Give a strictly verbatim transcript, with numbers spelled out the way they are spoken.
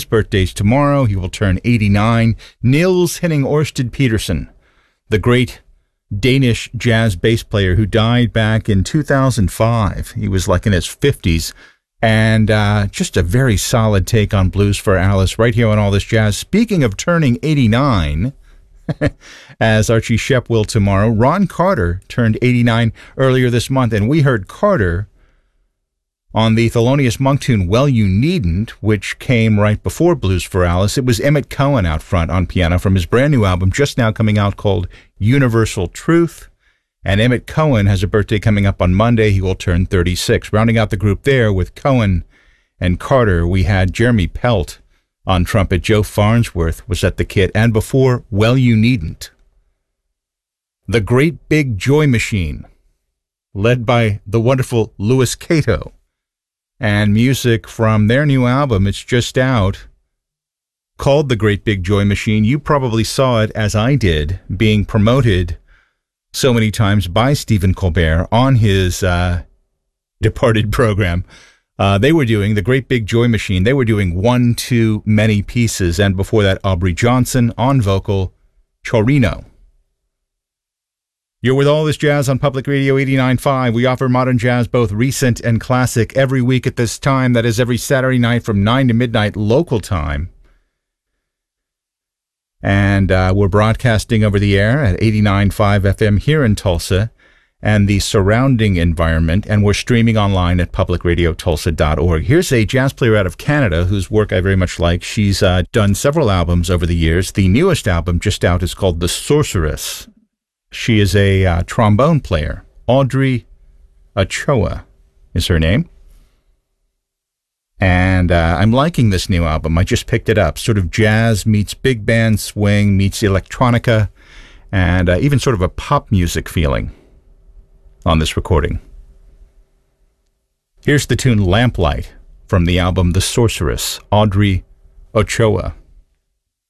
birthday's tomorrow. He will turn eighty-nine. Niels Henning Ørsted Petersen, the great Danish jazz bass player who died back in two thousand five. He was like in his fifties. And uh, just a very solid take on Blues for Alice right here on All This Jazz. Speaking of turning eighty-nine, as Archie Shepp will tomorrow, Ron Carter turned eighty-nine earlier this month, and we heard Carter on the Thelonious Monk tune Well You Needn't, which came right before Blues for Alice. It was Emmett Cohen out front on piano from his brand new album just now coming out called Universal Truth. And Emmett Cohen has a birthday coming up on Monday. He will turn thirty-six. Rounding out the group there with Cohen and Carter, we had Jeremy Pelt on trumpet. Joe Farnsworth was at the kit. And before, Well You Needn't, The Great Big Joy Machine, led by the wonderful Louis Cato. And music from their new album, it's just out, called The Great Big Joy Machine. You probably saw it, as I did, being promoted so many times by Stephen Colbert on his uh, departed program. Uh, they were doing The Great Big Joy Machine. They were doing One Too Many Pieces. And before that, Aubrey Johnson on vocal, Chorino. You're with All This Jazz on Public Radio eighty-nine point five. We offer modern jazz, both recent and classic, every week at this time. That is every Saturday night from nine to midnight local time. And uh, we're broadcasting over the air at eighty-nine point five F M here in Tulsa and the surrounding environment. And we're streaming online at public radio tulsa dot org. Here's a jazz player out of Canada whose work I very much like. She's uh, done several albums over the years. The newest album just out is called The Sorceress. She is a uh, trombone player. Audrey Ochoa is her name. And uh, I'm liking this new album. I just picked it up. Sort of jazz meets big band swing, meets electronica, and uh, even sort of a pop music feeling on this recording. Here's the tune Lamplight from the album The Sorceress, Audrey Ochoa.